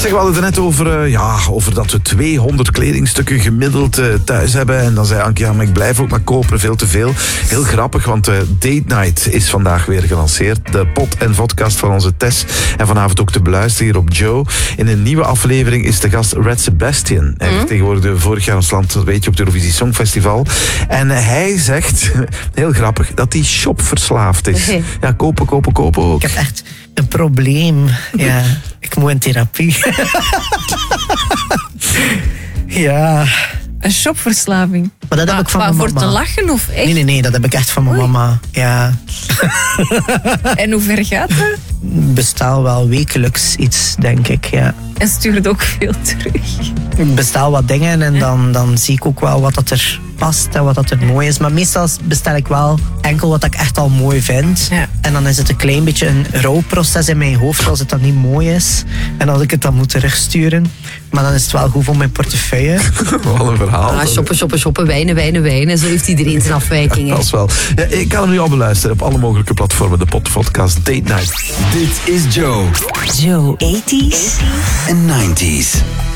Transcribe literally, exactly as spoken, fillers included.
Zeg, we hadden het net over, uh, ja, over dat we tweehonderd kledingstukken gemiddeld uh, thuis hebben. En dan zei Anke, ja, maar ik blijf ook maar kopen, veel te veel. Heel grappig, want uh, Date Night is vandaag weer gelanceerd. De pot- en vodcast van onze Tess. En vanavond ook te beluisteren hier op Joe. In een nieuwe aflevering is de gast Red Sebastian. Hij mm. vertegenwoordigde vorig jaar ons land, dat weet je, op het Eurovisie Songfestival. En hij zegt, heel grappig, dat hij shopverslaafd is. Okay. Ja, kopen, kopen, kopen ook. Ik heb echt een probleem. Ja, ik moet in therapie. Ja. Een shopverslaving. Maar dat heb maar, ik van maar mijn voor mama. te lachen of echt? Nee, nee, nee, dat heb ik echt van mijn Oei. mama. Ja. En hoe ver gaat dat? Bestel wel wekelijks iets, denk ik, ja. En stuur het ook veel terug. Ik bestel wat dingen en dan, dan zie ik ook wel wat dat er past en wat dat er mooi is. Maar meestal bestel ik wel enkel wat ik echt al mooi vind. Ja. En dan is het een klein beetje een rouwproces in mijn hoofd als het dan niet mooi is. En als ik het dan moet terugsturen. Maar dan is het wel goed voor mijn portefeuille. Wat een verhaal. Ah, shoppen, shoppen, shoppen, wijnen, wijnen, wijnen. Zo heeft iedereen zijn afwijkingen. Dat is wel. Ja, ik kan hem nu al beluisteren op alle mogelijke platformen. De podcast Date Night. Dit is Joe. Joe, eighties en nineties.